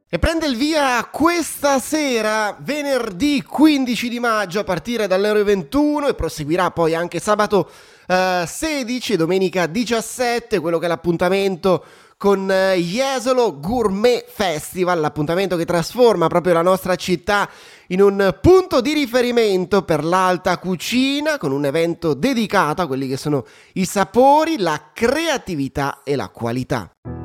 E prende il via questa sera, venerdì 15 di maggio a partire dalle ore 21 e proseguirà poi anche sabato 16 e domenica 17, quello che è l'appuntamento con Jesolo Gourmet Festival, l'appuntamento che trasforma proprio la nostra città in un punto di riferimento per l'alta cucina, con un evento dedicato a quelli che sono i sapori, la creatività e la qualità.